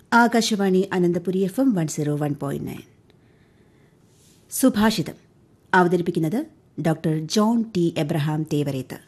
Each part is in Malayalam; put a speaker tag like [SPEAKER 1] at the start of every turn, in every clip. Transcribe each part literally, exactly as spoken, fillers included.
[SPEAKER 1] Akashvani Ananthapuri F M one zero one point nine. സുഭാഷിതം അവതരിപ്പിക്കുന്നത് doctor John T Abraham Thevareth.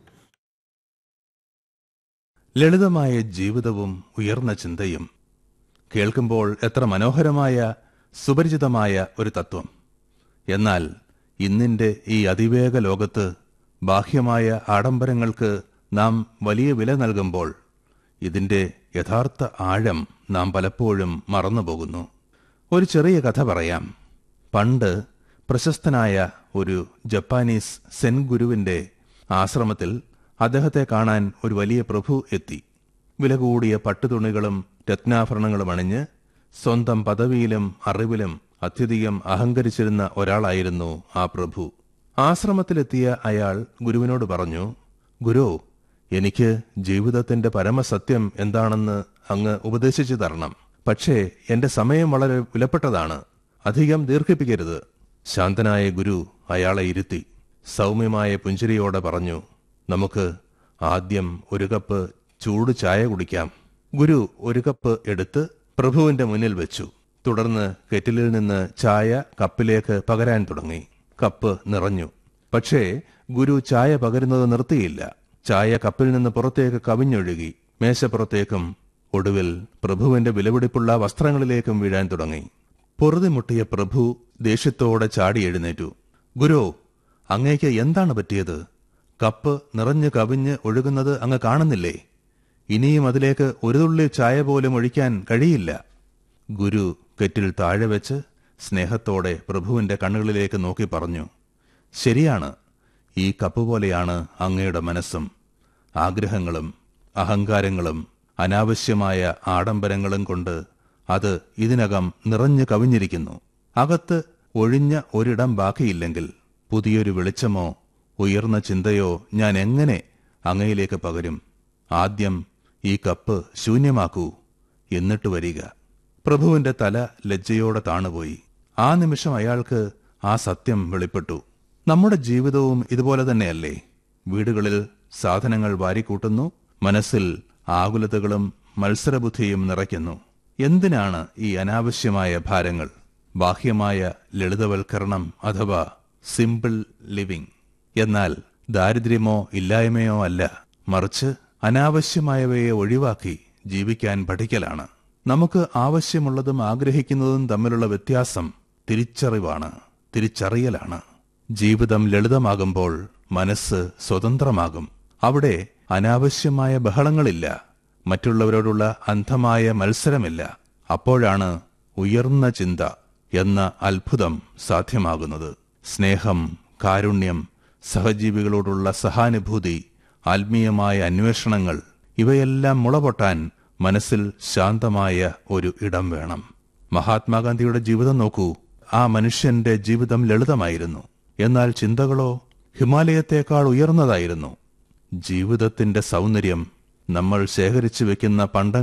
[SPEAKER 2] ലളിതമായ ജീവിതവും ഉയർന്ന ചിന്തയും കേൾക്കുമ്പോൾ എത്ര മനോഹരമായ സുപരിചിതമായ ഒരു തത്വം. എന്നാൽ ഇന്നിന്റെ ഈ അതിവേഗ ലോകത്ത് ബാഹ്യമായ ആഡംബരങ്ങൾക്ക് നാം വലിയ വില നൽകുമ്പോൾ ഇതിന്റെ യഥാർത്ഥ ആഴം നാം പലപ്പോഴും മറന്നുപോകുന്നു. ഒരു ചെറിയ കഥ പറയാം. പണ്ട് പ്രശസ്തനായ ഒരു ജപ്പാനീസ് സെൻ ഗുരുവിന്റെ ആശ്രമത്തിൽ അദ്ദേഹത്തെ കാണാൻ ഒരു വലിയ പ്രഭു എത്തി. വില കൂടിയ പട്ടുതുണികളും രത്നാഭരണങ്ങളും അണിഞ്ഞ് സ്വന്തം പദവിയിലും അറിവിലും അത്യധികം അഹങ്കരിച്ചിരുന്ന ഒരാളായിരുന്നു ആ പ്രഭു. ആശ്രമത്തിലെത്തിയ അയാൾ ഗുരുവിനോട് പറഞ്ഞു, ഗുരു, എനിക്ക് ജീവിതത്തിന്റെ പരമസത്യം എന്താണെന്ന് അങ്ങ് ഉപദേശിച്ചു തരണം. പക്ഷേ എന്റെ സമയം വളരെ വിലപ്പെട്ടതാണ്, അധികം ദീർഘിപ്പിക്കരുത്. ശാന്തനായ ഗുരു അയാളെ ഇരുത്തി സൗമ്യമായ പുഞ്ചിരിയോടെ പറഞ്ഞു, നമുക്ക് ആദ്യം ഒരു കപ്പ് ചൂട് ചായ കുടിക്കാം. ഗുരു ഒരു കപ്പ് എടുത്ത് പ്രഭുവിന്റെ മുന്നിൽ വെച്ചു. തുടർന്ന് കെറ്റിലിൽ നിന്ന് ചായ കപ്പിലേക്ക് പകരാൻ തുടങ്ങി. കപ്പ് നിറഞ്ഞു. പക്ഷേ ഗുരു ചായ പകരുന്നത് നിർത്തിയില്ല. ചായ കപ്പിൽ നിന്ന് പുറത്തേക്ക് കവിഞ്ഞൊഴുകി മേശപ്പുറത്തേക്കും ഒടുവിൽ പ്രഭുവിന്റെ വിലപിടിപ്പുള്ള വസ്ത്രങ്ങളിലേക്കും വീഴാൻ തുടങ്ങി. പൊറുതിമുട്ടിയ പ്രഭു ദേഷ്യത്തോടെ ചാടി എഴുന്നേറ്റു. ഗുരു, അങ്ങേക്ക് എന്താണ് പറ്റിയത്? കപ്പ് നിറഞ്ഞു കവിഞ്ഞ് ഒഴുകുന്നത് അങ്ങ് കാണുന്നില്ലേ? ഇനിയും അതിലേക്ക് ഒരു തുള്ളി ചായ പോലും ഒഴിക്കാൻ കഴിയില്ല. ഗുരു കെറ്റിൽ താഴെ വെച്ച് സ്നേഹത്തോടെ പ്രഭുവിന്റെ കണ്ണുകളിലേക്ക് നോക്കി പറഞ്ഞു, ശരിയാണ്, ഈ കപ്പ് പോലെയാണ് അങ്ങയുടെ മനസ്സും. ആഗ്രഹങ്ങളും അഹങ്കാരങ്ങളും അനാവശ്യമായ ആഡംബരങ്ങളും കൊണ്ട് അത് ഇതിനകം നിറഞ്ഞു കവിഞ്ഞിരിക്കുന്നു. അകത്ത് ഒഴിഞ്ഞ ഒരിടം ബാക്കിയില്ലെങ്കിൽ പുതിയൊരു വെളിച്ചമോ ഉയർന്ന ചിന്തയോ ഞാൻ എങ്ങനെ അങ്ങയിലേക്ക് പകരും? ആദ്യം ഈ കപ്പ് ശൂന്യമാക്കൂ, എന്നിട്ട് വരിക. പ്രഭുവിന്റെ തല ലജ്ജയോടെ താണുപോയി. ആ നിമിഷം അയാൾക്ക് ആ സത്യം വെളിപ്പെട്ടു. നമ്മുടെ ജീവിതവും ഇതുപോലെ തന്നെയല്ലേ? വീടുകളിൽ സാധനങ്ങൾ വാരിക്കൂട്ടുന്നു, മനസ്സിൽ ആകുലതകളും മത്സരബുദ്ധിയും നിറയ്ക്കുന്നു. എന്തിനാണ് ഈ അനാവശ്യമായ ഭാരങ്ങൾ? ബാഹ്യമായ ലളിതവൽക്കരണം അഥവാ സിമ്പിൾ ലിവിംഗ്. എന്നാൽ ദാരിദ്ര്യമോ ഇല്ലായ്മയോ അല്ല, മറിച്ച് അനാവശ്യമായവയെ ഒഴിവാക്കി ജീവിക്കാൻ പഠിക്കലാണ്. നമുക്ക് ആവശ്യമുള്ളതും ആഗ്രഹിക്കുന്നതും തമ്മിലുള്ള വ്യത്യാസം തിരിച്ചറിവാണ്, തിരിച്ചറിയലാണ്. ജീവിതം ലളിതമാകുമ്പോൾ മനസ്സ് സ്വതന്ത്രമാകും. അവിടെ അനാവശ്യമായ ബഹളങ്ങളില്ല, മറ്റുള്ളവരോടുള്ള അന്ധമായ മത്സരമില്ല. അപ്പോഴാണ് ഉയർന്ന ചിന്ത എന്ന അത്ഭുതം സാധ്യമാകുന്നത്. സ്നേഹം, കാരുണ്യം, സഹജീവികളോടുള്ള സഹാനുഭൂതി, ആത്മീയമായ അന്വേഷണങ്ങൾ, ഇവയെല്ലാം മുളപൊട്ടാൻ മനസ്സിൽ ശാന്തമായ ഒരു ഇടം വേണം. മഹാത്മാഗാന്ധിയുടെ ജീവിതം നോക്കൂ. ആ മനുഷ്യന്റെ ജീവിതം ലളിതമായിരുന്നു, എന്നാൽ ചിന്തകളോ ഹിമാലയത്തേക്കാൾ ഉയർന്നതായിരുന്നു. ജീവിതത്തിന്റെ സൗന്ദര്യം നമ്മൾ ശേഖരിച്ചു വെക്കുന്ന പണ്ട